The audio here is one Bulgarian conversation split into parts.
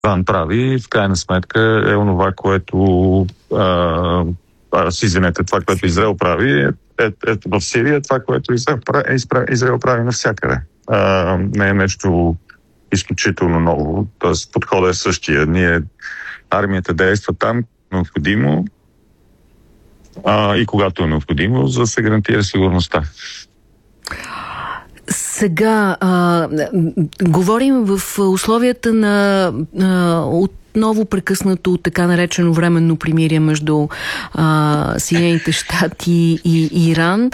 Иран прави, в крайна сметка е онова, което това, което Израел прави, в Сирия, това, което Израел прави навсякъде. Не е нещо изключително ново. Тоест, подходът е същия. Армията действа там необходимо и когато е необходимо, за да се гарантира сигурността. Сега говорим в условията на отново прекъснато така наречено временно примирие между Съединените щати и Иран.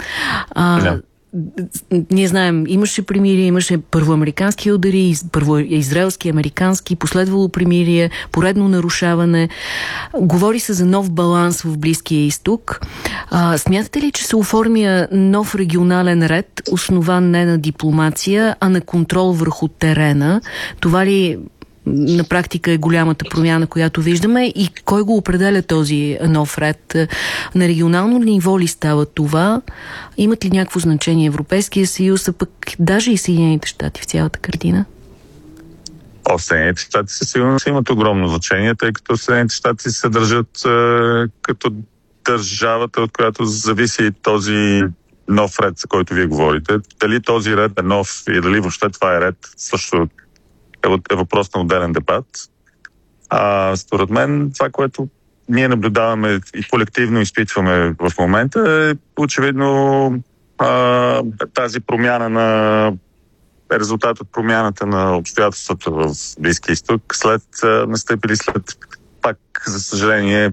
Ние знаем, имаше примирие, имаше първо американски удари, първо израелски, американски, последвало примирие, поредно нарушаване. Говори се за нов баланс в Близкия изток. Смятате ли, че се оформя нов регионален ред, основан не на дипломация, а на контрол върху терена? Това ли на практика е голямата промяна, която виждаме, и кой го определя този нов ред? На регионално ниво ли става това? Имат ли някакво значение Европейския съюз, а пък даже и Съединените щати в цялата картина? Съединените щати със сигурност имат огромно значение, тъй като Съединените щати се държат като държавата, от която зависи този нов ред, за който вие говорите. Дали този ред е нов и дали въобще това е ред, също е въпрос на отделен дебат. Според мен, това, което ние наблюдаваме и колективно изпитваме в момента, е очевидно тази промяна е резултат от промяната на обстоятелствата в Близкия изток, настъпили след, пак, за съжаление,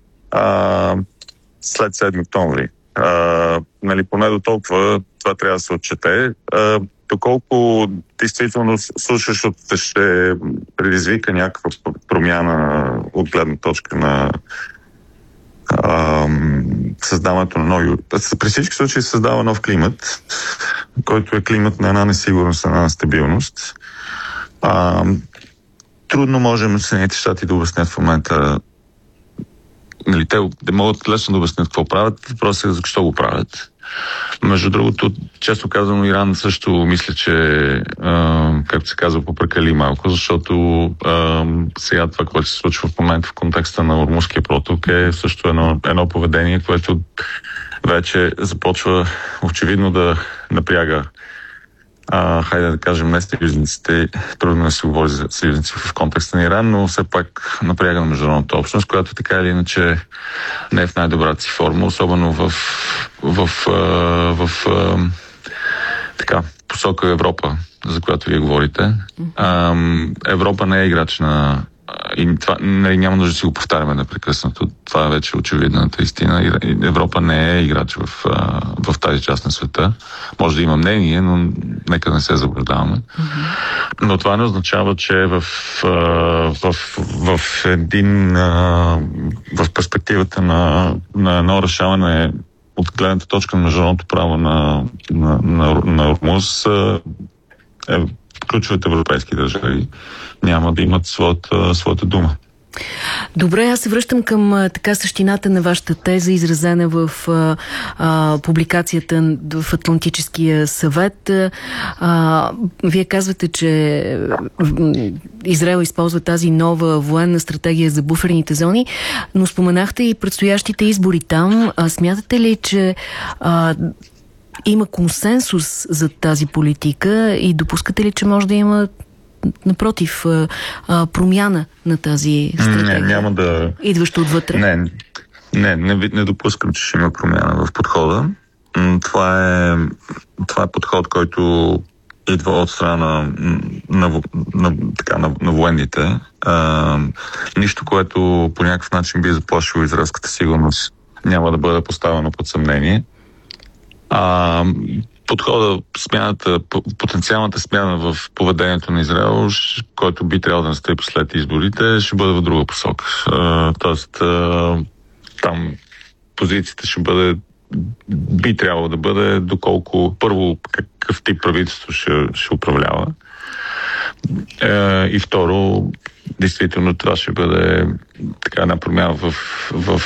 след 7 октомври. Поне до толкова това трябва да се отчете. Доколко действително слушащото ще предизвика някаква промяна от гледна точка на създаването на нови... При всички случаи се създава нов климат, който е климат на една несигурност, на една нестабилност. Трудно можем Съединените щати да обяснят в момента. Те могат лесно да обяснят какво правят, въпросът е защо го правят. Между другото, често казано, Иран също мисля, че както се казва, попрекали малко, защото сега това, което се случва в момента в контекста на Ормузския проток, е също едно поведение, което вече започва очевидно да напряга хайде да кажем, не съюзниците. Трудно да се говори за съюзници в контекста на Иран, но все пак напряга на международната общност, която така или иначе не е в най-добрата си форма, особено в посока Европа, за която вие говорите. Европа не е играч на... И това няма нужда да си го повтаряме непрекъснато. Това е вече очевидната истина. Европа не е играч в тази част на света. Може да има мнение, но нека не се заблуждаваме. Но това не означава, че в перспективата на едно решаване от гледната точка на международното право на Ормуз ключовите европейски държави няма да имат своята дума. Добре, аз се връщам към същината на вашата теза, изразена в публикацията в Атлантическия съвет. Вие казвате, че Израел използва тази нова военна стратегия за буферните зони, но споменахте и предстоящите избори там. Смятате ли, че има консенсус за тази политика и допускате ли, че може да има напротив промяна на тази стратегия? Няма да... Идващо отвътре? Не допускам, че ще има промяна в подхода. Това е подход, който идва от страна на военните. Нищо, което по някакъв начин би заплашило израелската сигурност, няма да бъде поставено под съмнение. Подхода, потенциалната смяна в поведението на Израел, който би трябвало да настъпи след изборите, ще бъде в друга посока. Тоест, там позицията би трябвало да бъде доколко, първо, какъв тип правителство ще управлява. И второ, действително това ще бъде така една промяна в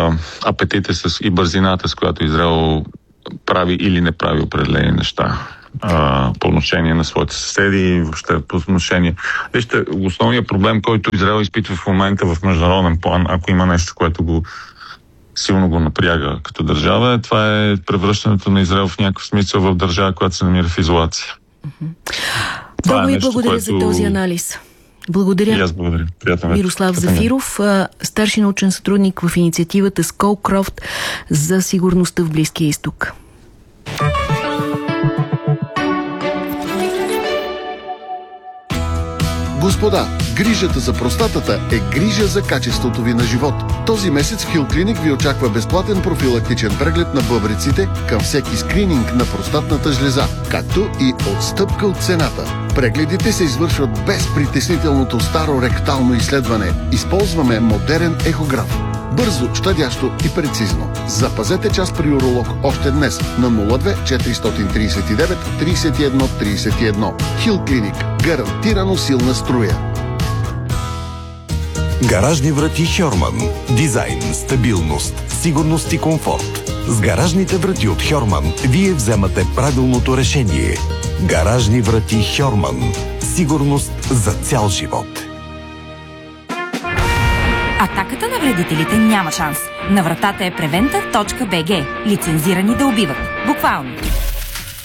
апетита и бързината, с която Израел прави или не прави определени неща. по отношение на своите съседи и въобще по отношение. Вижте, основният проблем, който Израел изпитва в момента в международен план, ако има нещо, което силно го напряга като държава, това е превръщането на Израел в някакъв смисъл в държава, която се намира в изолация. Много ви благодаря за този анализ. Благодаря. И аз благодаря. Приятен вечер. Мирослав Зафиров, старши научен сътрудник в инициативата Сколкрофт за сигурността в Близкия изток. Господа, грижата за простатата е грижа за качеството ви на живот. Този месец в Хил Клиник ви очаква безплатен профилактичен преглед на бъбреците към всеки скрининг на простатната жлеза, както и отстъпка от цената. Прегледите се извършват без притеснителното старо ректално изследване. Използваме модерен ехограф. Бързо, щадящо и прецизно. Запазете час при уролог още днес на 02 439 31 31. Хил Клиник. Гарантирано силна струя. Гаражни врати Хьорман. Дизайн, стабилност, сигурност и комфорт. С гаражните врати от Хьорман вие вземате правилното решение. Гаражни врати Хьорман. Сигурност за цял живот. Атаката на вредителите няма шанс. На вратата е preventa.bg. Лицензирани да убиват. Буквално.